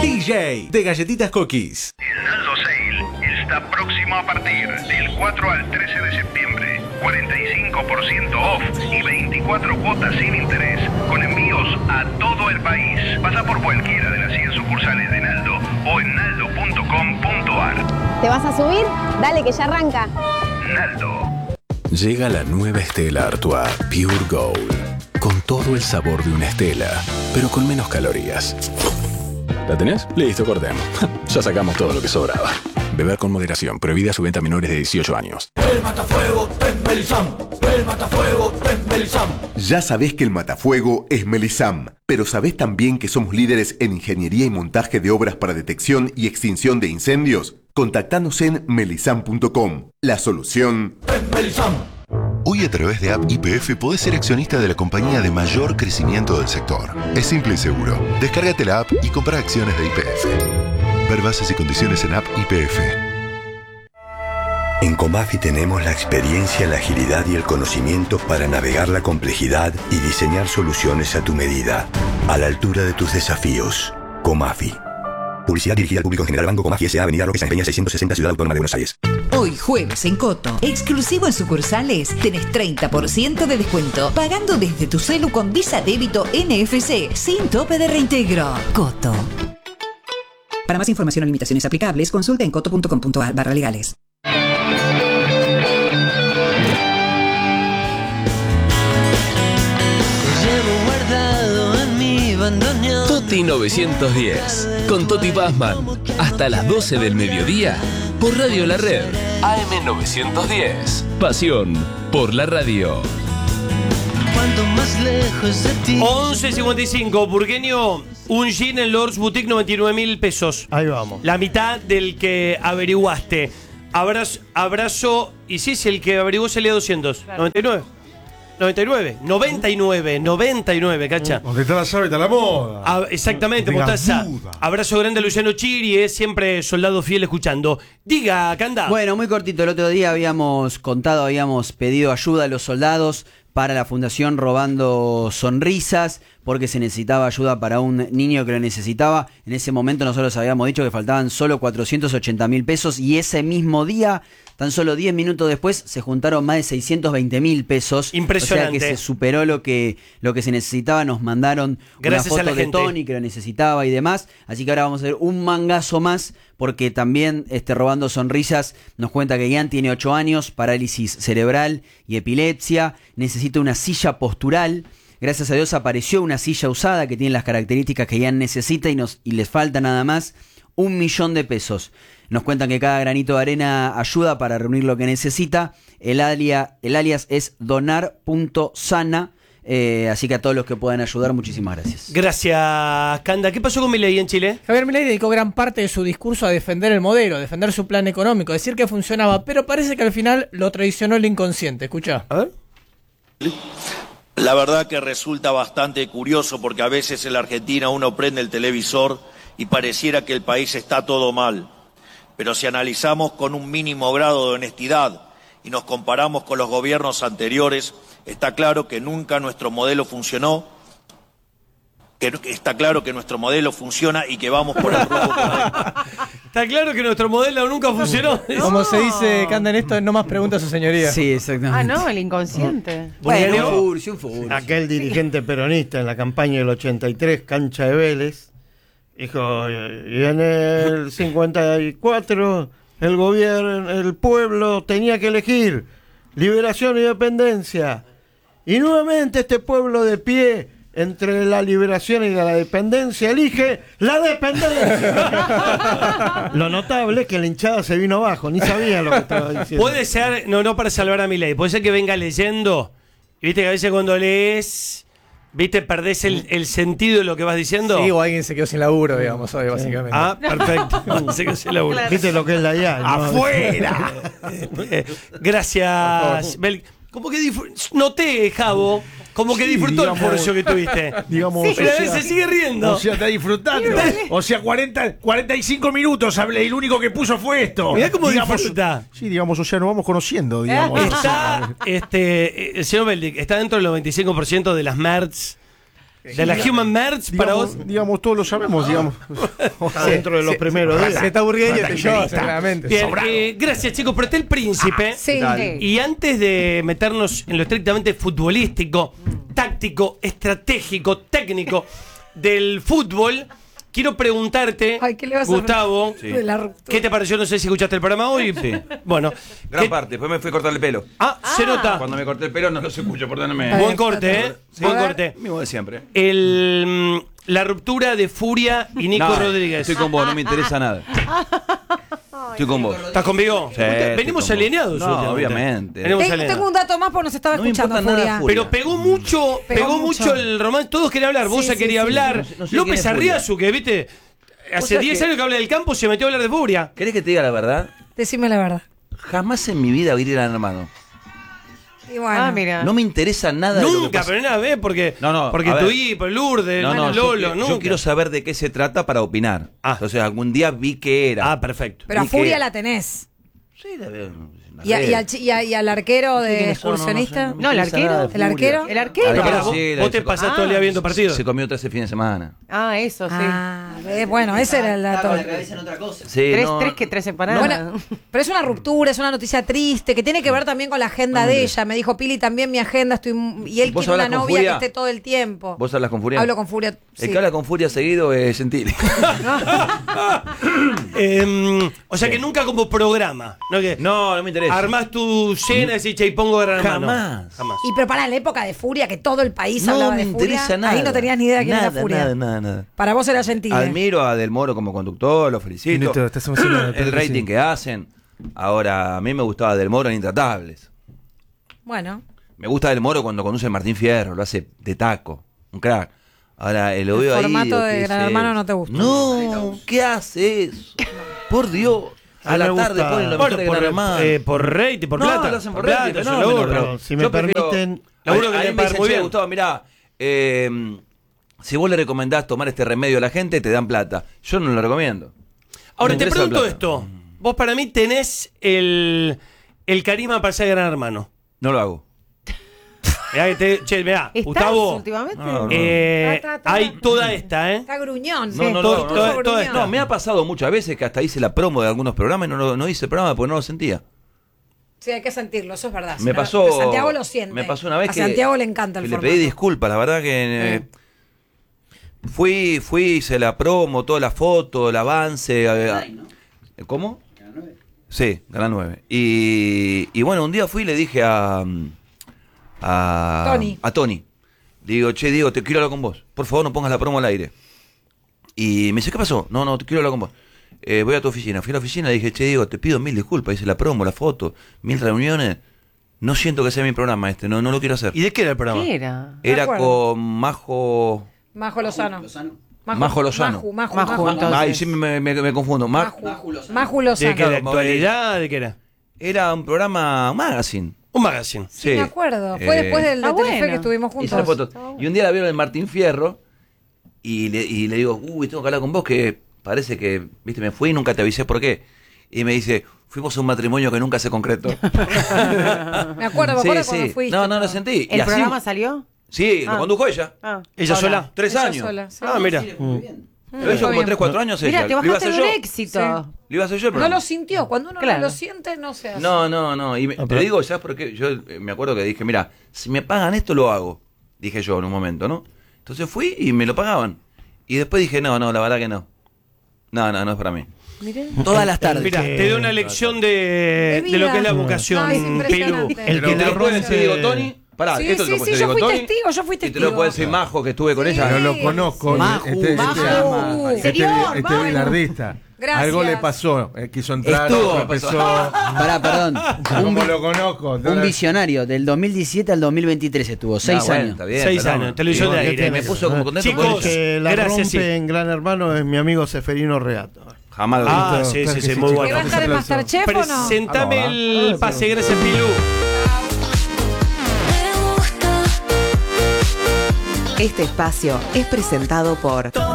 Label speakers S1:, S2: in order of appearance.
S1: DJ de Galletitas Cookies.
S2: El Naldo Sale está próximo a partir del 4 al 13 de septiembre. 45% off y 24 cuotas sin interés con envíos a todo el país. Pasa por cualquiera de las 100 sucursales de Naldo o en naldo.com.ar.
S3: ¿Te vas a subir? Dale que ya arranca.
S2: Naldo.
S1: Llega la nueva Stella Artois Pure Gold, con todo el sabor de una Stella, pero con menos calorías. ¿La tenés? Listo, cortemos. Ya sacamos todo lo que sobraba. Beber con moderación, prohibida su venta a menores de 18 años.
S4: El matafuego es Melisam. El matafuego es Melisam.
S5: Ya sabés que el matafuego es Melisam, pero ¿sabés también que somos líderes en ingeniería y montaje de obras para detección y extinción de incendios? Contactanos en melisam.com. La solución
S4: Es Melisam.
S6: Hoy a través de App YPF podés ser accionista de la compañía de mayor crecimiento del sector. Es simple y seguro. Descárgate la app y compra acciones de YPF. Ver bases y condiciones en App YPF.
S7: En Comafi tenemos la experiencia, la agilidad y el conocimiento para navegar la complejidad y diseñar soluciones a tu medida, a la altura de tus desafíos. Comafi. Publicidad dirigida al público en general. Banco Comafi S.A. Avenida Roque San Peña 660, Ciudad Autónoma de Buenos Aires.
S8: Hoy jueves en Coto, exclusivo en sucursales, tenés 30% de descuento, pagando desde tu celu con Visa Débito NFC, sin tope de reintegro. Coto. Para más información o limitaciones aplicables, consulta en coto.com.ar/legales.
S9: Toti 910, con Toti Pazman, hasta las 12 del mediodía, por Radio La Red, AM 910, pasión por la radio.
S10: Cuanto más lejos de ti.
S11: 11.55, burgueño, un jean en Lord's Boutique, 99.000 pesos.
S12: Ahí vamos.
S11: La mitad del que averiguaste. Abrazo, y si es el que averiguó salía 200. Claro. 99, cacha.
S12: Donde está la llave está la moda.
S11: Exactamente, Mostaza. Abrazo grande a Luciano Chiri, siempre soldado fiel escuchando. Diga, Canda.
S13: Bueno, muy cortito, el otro día habíamos pedido ayuda a los soldados para la Fundación Robando Sonrisas, porque se necesitaba ayuda para un niño que lo necesitaba. En ese momento nosotros habíamos dicho que faltaban solo 480.000 pesos y ese mismo día, tan solo 10 minutos después, se juntaron más de 620.000 pesos.
S11: Impresionante.
S13: O sea que se superó lo que se necesitaba. Nos mandaron
S11: gracias
S13: una
S11: a la
S13: foto de
S11: gente.
S13: Tony que lo necesitaba y demás. Así que ahora vamos a hacer un mangazo más, porque también Robando Sonrisas nos cuenta que Ian tiene 8 años, parálisis cerebral y epilepsia. Necesita una silla postural. Gracias a Dios apareció una silla usada que tiene las características que Ian necesita y les falta nada más 1.000.000 pesos. Nos cuentan que cada granito de arena ayuda para reunir lo que necesita. El alias es donar.sana. Así que a todos los que puedan ayudar, muchísimas gracias.
S11: Gracias, Canda. ¿Qué pasó con Milei en Chile?
S14: Javier Milei dedicó gran parte de su discurso a defender el modelo, defender su plan económico, decir que funcionaba, pero parece que al final lo traicionó el inconsciente. Escuchá.
S11: A ver.
S15: La verdad que resulta bastante curioso porque a veces en la Argentina uno prende el televisor y pareciera que el país está todo mal. Pero si analizamos con un mínimo grado de honestidad y nos comparamos con los gobiernos anteriores, está claro que nunca nuestro modelo funcionó, está claro que nuestro modelo funciona y que vamos por el rumbo correcto.
S11: Está claro que nuestro modelo nunca funcionó.
S14: Como se dice, Canda, en esto, no más pregunta a su señoría.
S13: Sí, exactamente.
S16: Ah, no, el inconsciente.
S13: Bueno, un furcio.
S12: Aquel dirigente peronista en la campaña del 83, Cancha de Vélez, dijo, y en el 54 el gobierno, el pueblo tenía que elegir liberación y dependencia. Y nuevamente este pueblo de pie entre la liberación y la dependencia elige la dependencia. Lo notable es que la hinchada se vino abajo, ni sabía lo que estaba diciendo.
S11: Puede ser, no para salvar a Milei, puede ser que venga leyendo. Viste que a veces cuando lees, viste, perdés el sentido de lo que vas diciendo.
S14: Sí, o alguien se quedó sin laburo, digamos, hoy, básicamente.
S11: Ah, perfecto. Se quedó sin laburo.
S12: Claro. Viste lo que es la IA, ¿no?
S11: ¡Afuera! Gracias, Bel. Como que noté, Javo, como que disfrutó el forcio que tuviste.
S12: Digamos,
S11: sí, pero a veces se sigue riendo.
S12: O sea, está disfrutando. O sea, 45 minutos hablé y lo único que puso fue esto.
S11: Mirá cómo disfruta.
S12: Sí, digamos, o sea, nos vamos conociendo, digamos.
S11: Está, el señor Beldic está dentro del 95% de las merts De la Human Merch para vos.
S12: Digamos, todos lo sabemos, digamos. Dentro de los primeros días.
S17: Se está aburriendo y yo, seguramente.
S11: Bien, gracias chicos, pero está el príncipe.
S16: Sí.
S11: Y antes de meternos en lo estrictamente futbolístico, táctico, estratégico, técnico del fútbol, quiero preguntarte,
S16: Ay, ¿qué le vas a
S11: Gustavo,
S16: Sí. de la ruptura?
S11: ¿qué te pareció? No sé si escuchaste el programa hoy.
S18: Sí.
S11: Bueno,
S18: Gran parte. Después me fui a cortar el pelo.
S11: se nota.
S18: Cuando me corté el pelo no lo escucho, perdóname.
S11: Buen corte, ¿eh?
S18: Sí.
S11: Buen corte.
S18: Mismo de siempre.
S11: La ruptura de Furia y Nico
S18: No,
S11: Rodríguez.
S18: Estoy con vos, no me interesa nada. Estoy con vos.
S11: ¿Estás conmigo?
S18: Sí,
S11: Venimos
S18: estoy con
S11: alineados.
S18: vos. No,
S11: últimamente.
S18: obviamente.
S11: Venimos
S16: Tengo
S11: alineados.
S16: un dato más porque nos estaba
S18: No me
S16: escuchando,
S18: importa nada,
S16: Furia.
S18: Furia.
S11: Pero pegó mucho el romance. Todos querían hablar. Bosa
S16: Sí,
S11: quería
S16: sí, sí.
S11: hablar.
S18: No sé quién
S11: López
S18: es Furia.
S11: Arriazu, que viste, hace
S18: sabés
S11: 10
S18: que-
S11: años que habla del campo, se metió a hablar de Furia.
S18: ¿Querés que te diga la verdad?
S16: Decime la verdad.
S18: Jamás en mi vida vi Gran Hermano.
S16: Y bueno.
S19: mira.
S18: No me interesa nada de lo que
S11: Nunca,
S18: pasa.
S11: pero una vez, porque
S18: No,
S11: porque
S18: a ver.
S11: tu hijo, Lourdes, Lolo,
S18: yo
S11: nunca.
S18: quiero saber de qué se trata para opinar. Entonces algún día vi qué era.
S11: Perfecto.
S16: Pero a
S18: Vi que-
S16: Furia la tenés.
S18: Sí, la veo. en las
S16: ¿Y,
S18: redes.
S16: y al arquero de
S18: ¿Quiénes son?
S16: excursionista?
S18: No, el arquero.
S16: ¿El arquero?
S19: El arquero.
S18: Ahora,
S11: vos-
S18: sí,
S11: vos te pasás todo el día viendo partidos.
S18: Se comió 13 fines de semana.
S19: Ah, eso, sí.
S16: Bueno, ese era el dato.
S18: Sí,
S19: Tres empanadas.
S16: Bueno, pero es una ruptura, es una noticia triste, que tiene que ver también con la agenda de ella. Me dijo Pili, también mi agenda, y él
S18: ¿Vos
S16: quiere una
S18: hablas con
S16: novia
S18: Furia?
S16: que esté todo el tiempo.
S18: ¿Vos hablas con Furia?
S16: Hablo con Furia.
S18: El
S16: Sí.
S18: que habla con Furia seguido es Gentili.
S11: O sea que nunca como programa. No, que
S18: no me interesa.
S11: Armás tu cena y decís, che, y pongo Gran Hermano.
S18: Jamás.
S16: Y pero para la época de Furia, que todo el país
S18: No
S16: hablaba
S18: me
S16: de Furia,
S18: interesa nada.
S16: ahí no tenías ni idea de quién
S18: Nada,
S16: era Furia.
S18: Nada.
S16: Para vos era Gentile.
S18: Admiro a Del Moro como conductor, lo felicito.
S17: Minuto, estás emocionado,
S18: El
S17: pero
S18: rating
S17: sí.
S18: que hacen. Ahora, a mí me gustaba Del Moro en Intratables.
S16: Bueno,
S18: Me gusta Del Moro cuando conduce Martín Fierro, lo hace de taco, un crack. Ahora, lo
S16: el
S18: veo ahí.
S16: formato
S18: digo,
S16: de
S18: ¿qué
S16: Gran
S18: es
S16: Hermano
S18: eso?
S16: no te gusta.
S18: No, ¿qué haces? Por Dios. A la
S12: me
S18: tarde
S12: gusta.
S18: ponen lo
S11: Bueno,
S18: mejor de Gran Hermano.
S11: por rating, por
S18: No,
S11: plata.
S18: lo hacen por
S11: plata,
S18: rating,
S11: eso
S18: no,
S11: es laburo.
S18: pero
S12: si me
S18: yo prefiero-
S12: permiten-
S11: Laburo que
S18: Ahí
S11: le
S18: me
S11: pagan
S18: dicen,
S11: muy
S18: che,
S11: bien.
S18: Gustavo, mirá, si vos le recomendás tomar este remedio a la gente, te dan plata. Yo no lo recomiendo.
S11: Ahora
S18: Me
S11: te
S18: interesa la
S11: pregunto
S18: plata.
S11: esto. Vos para mí tenés el carisma para ser Gran Hermano.
S18: No lo hago.
S11: Mirá,
S19: ¿Estás
S11: Gustavo,
S19: últimamente?
S18: No.
S11: hay toda esta, ¿eh?
S16: está gruñón.
S18: No, no,
S11: Todo-
S18: no,
S11: todo-
S18: no,
S11: todo esto.
S18: no, me ha pasado muchas veces que hasta hice la promo de algunos programas y no hice el programa porque no lo sentía.
S16: Sí, hay que sentirlo, eso es verdad.
S18: Me
S16: No,
S18: pasó.
S16: Santiago lo siente.
S18: Me pasó una vez
S16: a
S18: que.
S16: Santiago le encanta el
S18: que le
S16: formato.
S18: pedí disculpas, la verdad que. Fui, hice la promo, toda la foto, el avance. ¿Cómo? Sí, Canal 9. Y bueno, un día fui y le dije a Tony. Digo, che, Diego, te quiero hablar con vos. Por favor, no pongas la promo al aire. Y me dice, ¿qué pasó? No, te quiero hablar con vos. Voy a tu oficina. Fui a la oficina y dije, che, Diego, te pido 1000 disculpas. Hice la promo, la foto, 1000 reuniones. No siento que sea mi programa no lo quiero hacer.
S11: ¿Y de qué era el programa?
S19: ¿Qué era?
S18: Era
S16: acuerdo.
S18: con Majo
S16: Lozano.
S18: Majo Lozano.
S16: Maju, entonces.
S18: Ay, sí me confundo.
S16: Maju Lozano.
S11: ¿De qué? ¿De actualidad? ¿De qué era?
S18: Era un programa, un magazine.
S11: Un magazine.
S18: Sí.
S16: Me acuerdo. Fue después del de
S19: Ah,
S16: Telefe
S19: bueno.
S16: que estuvimos
S18: Hice la
S16: juntos.
S18: foto. Y un día la vieron en Martín Fierro y le digo, tengo que hablar con vos que parece que, viste, me fui y nunca te avisé por qué. Y me dice, fuimos a un matrimonio que nunca se concretó.
S16: Me acuerdo cuando fuiste.
S18: No, lo sentí.
S19: ¿El
S18: Y así-
S19: programa salió?
S18: Sí, lo condujo ella.
S11: ¿Ella sola?
S18: 3
S16: Ella
S18: años.
S16: sola, sí.
S11: Ah, mira.
S18: Lo hizo como 3, 4 años ella.
S19: Mira, te
S18: Lo iba a
S19: bajaste
S18: hacer
S19: de un
S18: yo.
S19: éxito.
S16: Sí.
S18: Lo iba a hacer yo, pero
S16: No lo sintió. Cuando uno
S19: Claro.
S16: no lo siente, no se hace.
S18: No. Y te digo, ¿sabes por qué? Yo me acuerdo que dije, mira, si me pagan esto, lo hago. Dije yo en un momento, ¿no? Entonces fui y me lo pagaban. Y después dije, no, la verdad que no. No es para mí.
S13: Todas las tardes.
S11: Mira, te doy una lección de lo que es la vocación,
S16: Ay, es
S11: Pilu.
S16: impresionante.
S12: El que
S18: ¿Te
S12: la
S18: lo puede decir
S12: rompe-
S18: Diego Tony? Pará,
S16: Sí,
S18: esto te lo
S16: sí,
S18: puede
S16: sí,
S18: decir
S16: yo
S18: Diego
S16: fui
S18: Tony.
S16: testigo, yo fui
S18: Y te lo
S16: testigo.
S18: puede decir Majo, que estuve con
S16: Sí.
S18: ella.
S17: Yo lo conozco.
S16: Maju, Maju.
S17: Este
S16: Señor,
S17: bilardista.
S16: Gracias.
S17: Algo le pasó. Quiso entrar,
S13: Estuvo.
S17: empezó.
S13: Pará, perdón.
S17: ¿Cómo lo conozco?
S13: Un visionario, del 2017 al 2023 estuvo, 6
S18: bueno,
S13: años.
S18: Está bien,
S11: 6
S18: perdón.
S11: años, televisión de aire.
S18: Me puso como contento.
S11: Chicos,
S18: por
S12: El
S18: eso.
S12: que la
S11: Gracias,
S12: rompe
S11: sí.
S12: en Gran Hermano es mi amigo Seferino Reato.
S18: Jamás lo
S11: Ah,
S18: vi.
S11: sí,
S17: Claro
S11: sí,
S17: que
S11: sí,
S17: sí,
S11: muy
S17: chicos.
S16: ¿Que va a
S11: bueno.
S16: estar en
S17: Aplauso.
S16: Masterchef o no?
S11: Presentame el pase, gracias, Pilu.
S20: Este espacio es presentado por